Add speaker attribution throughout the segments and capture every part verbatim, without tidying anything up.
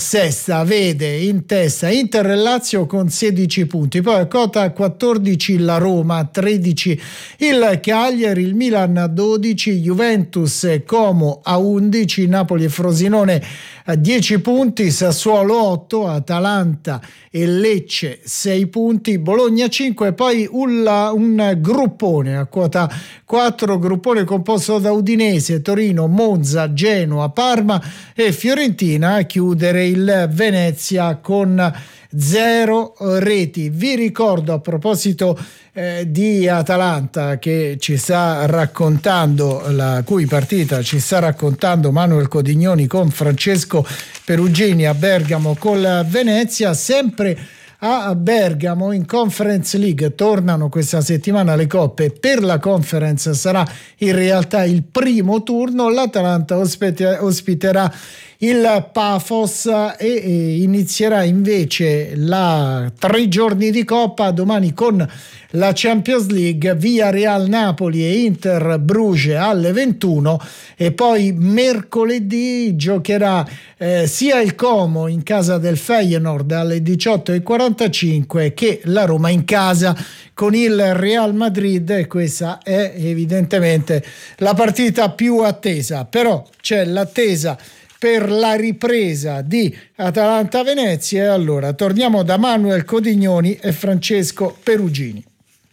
Speaker 1: sesta vede in testa Inter e Lazio con sedici punti, poi a quota quattordici la Roma, tredici il Cagliari, il Milan a dodici, Juventus e Como a undici, Napoli e Frosinone a dieci punti, Sassuolo otto, Atalanta e Lecce sei punti, Bologna cinque, poi un, un gruppone a quota quattro, gruppone composto da Udinese, Torino, Monza, Genoa, Parma e Fiorentina a chiudere il Venezia con zero reti. Vi ricordo, a proposito eh, di Atalanta, che ci sta raccontando, la cui partita ci sta raccontando Manuel Codignoni con Francesco Perugini a Bergamo col Venezia, sempre a Bergamo in Conference League tornano questa settimana le coppe. Per la Conference sarà in realtà il primo turno, l'Atalanta ospite, ospiterà il Pafos e, e inizierà invece la tre giorni di Coppa domani con la Champions League, via Real Napoli e Inter Bruges alle ventuno, e poi mercoledì giocherà eh, sia il Como in casa del Feyenoord alle diciotto e quarantacinque che la Roma in casa con il Real Madrid, e questa è evidentemente la partita più attesa. Però c'è l'attesa per la ripresa di Atalanta-Venezia, e allora torniamo da Manuel Codignoni e Francesco Perugini.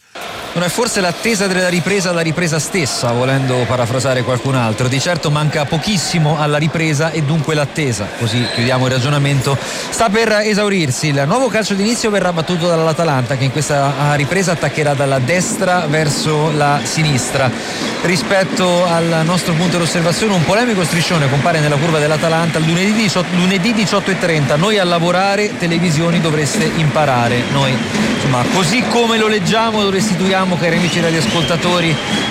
Speaker 2: Non è forse l'attesa della ripresa la ripresa stessa, volendo parafrasare qualcun altro. Di certo manca pochissimo alla ripresa e dunque l'attesa, così chiudiamo il ragionamento, sta per esaurirsi. Il nuovo calcio d'inizio verrà battuto dall'Atalanta, che in questa ripresa attaccherà dalla destra verso la sinistra. Rispetto al nostro punto d'osservazione, un polemico striscione compare nella curva dell'Atalanta lunedì diciotto, lunedì diciotto e trenta. Noi a lavorare, televisioni dovreste imparare. Noi, insomma, così come lo leggiamo lo restituiamo, cari amici radioascoltatori,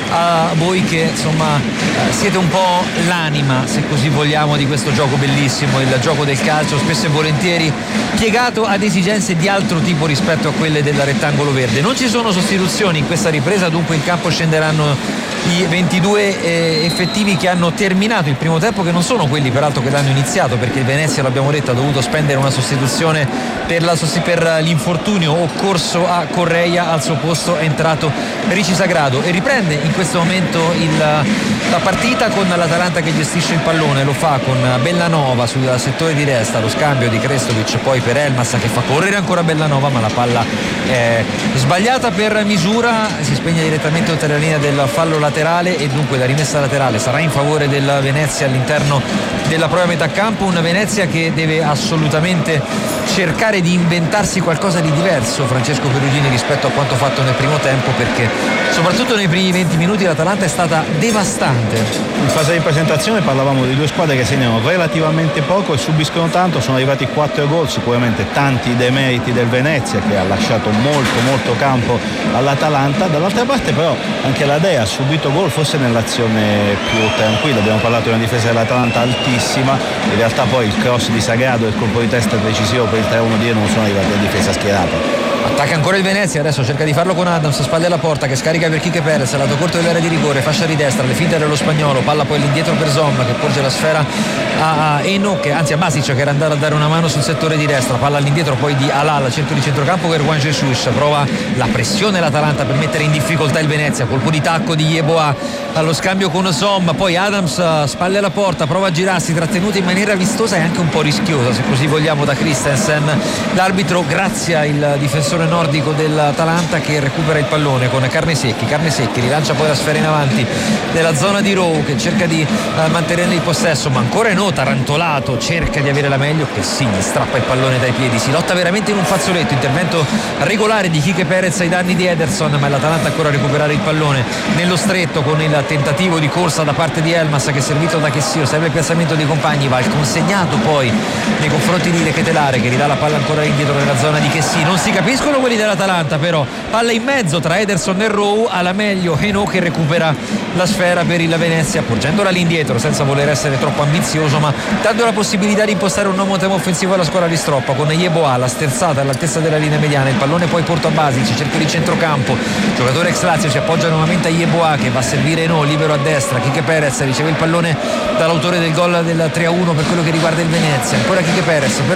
Speaker 2: a voi che insomma siete un po' l'anima, se così vogliamo, di questo gioco bellissimo, il gioco del calcio, spesso e volentieri piegato ad esigenze di altro tipo rispetto a quelle del rettangolo verde. Non ci sono sostituzioni in questa ripresa, dunque in campo scenderanno i ventidue eh, effettivi che hanno terminato il primo tempo, che non sono quelli peraltro che l'hanno iniziato, perché il Venezia, l'abbiamo detto, ha dovuto spendere una sostituzione per, la, per l'infortunio occorso a Correia. Al suo posto è entrato Ricci Sagrado e riprende in questo momento il, la partita con l'Atalanta che gestisce il pallone. Lo fa con Bellanova sul settore di destra, lo scambio di Krestovic poi per Elmas che fa correre ancora Bellanova, ma la palla è sbagliata per misura, si spegne direttamente oltre la linea del fallo laterale, e dunque la rimessa laterale sarà in favore del Venezia all'interno della propria metà campo. Un Venezia che deve assolutamente cercare di inventarsi qualcosa di diverso, Francesco Perugini, rispetto a quanto fatto nel primo tempo, perché soprattutto nei primi venti minuti l'Atalanta è stata devastante.
Speaker 3: In fase di presentazione parlavamo di due squadre che segnano relativamente poco e subiscono tanto. Sono arrivati quattro gol, sicuramente tanti dei meriti del Venezia, che ha lasciato molto molto campo all'Atalanta. Dall'altra parte però anche la Dea ha subito gol, forse nell'azione più tranquilla. Abbiamo parlato di una difesa dell'Atalanta altissima, in realtà poi il cross di Sagrado e il colpo di testa decisivo per il tre a uno di non sono arrivati a difesa schierata.
Speaker 2: Attacca ancora il Venezia, adesso cerca di farlo con Adams, spalle alla porta, che scarica per Quique Perez, lato corto dell'area di rigore, fascia di destra, le finte dello spagnolo, palla poi all'indietro per Somma che porge la sfera a Enoch, anzi a Basic, che era andato a dare una mano sul settore di destra, palla all'indietro poi di Alal, centro di centrocampo per Juan Jesus, prova la pressione l'Atalanta per mettere in difficoltà il Venezia, colpo di tacco di Yeboah allo scambio con Somma, poi Adams spalle alla porta, prova a girarsi, trattenuto in maniera vistosa e anche un po' rischiosa, se così vogliamo, da Christensen. L'arbitro grazia il difensore nordico dell'Atalanta, che recupera il pallone con Carnesecchi. Carnesecchi rilancia poi la sfera in avanti nella zona di Rowe, che cerca di uh, mantenere il possesso, ma ancora no, tarantolato, cerca di avere la meglio, che sì, gli strappa il pallone dai piedi. Si lotta veramente in un fazzoletto, intervento regolare di Quique Perez ai danni di Ederson, ma l'Atalanta ancora a recuperare il pallone nello stretto con il tentativo di corsa da parte di Elmas, che è servito da Chessio, serve il piazzamento dei compagni, va il consegnato poi nei confronti di Ketelare, che ridà la palla ancora indietro nella zona di Chessy. Non si capiscono quelli dell'Atalanta, però palla in mezzo tra Ederson e Rowe, alla meglio Enoch che recupera la sfera per il Venezia, porgendola all'indietro senza voler essere troppo ambizioso, ma dando la possibilità di impostare un nuovo tema offensivo alla squadra di Stroppa, con Yeboah la sterzata all'altezza della linea mediana, il pallone poi porta a Basic, cerco di centrocampo, giocatore ex Lazio, si appoggia nuovamente a Yeboah che va a servire Enoch, libero a destra, Quique Perez riceve il pallone dall'autore del gol del tre a uno per quello che riguarda il Venezia, ancora Quique Perez